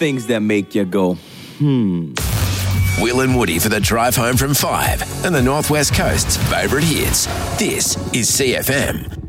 things that make you go, Will and Woody for the drive home from 5 and the Northwest Coast's favourite hits. This is CFM.